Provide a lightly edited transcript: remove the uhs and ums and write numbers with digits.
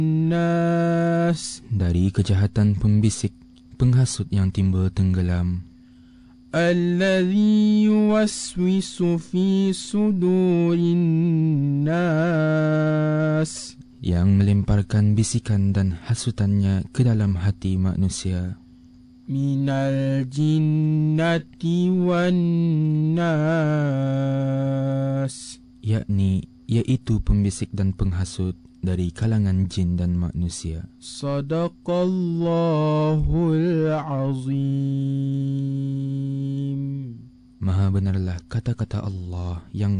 الناس dari kejahatan pembisik, penghasut yang timbul tenggelam. الذي يوسوس في صدور الناس yang melemparkan bisikan dan hasutannya ke dalam hati manusia. من الجنة والناس yaitu pembisik dan penghasut dari kalangan jin dan manusia. Sadaqallahul Azim. Maha benarlah kata-kata Allah yang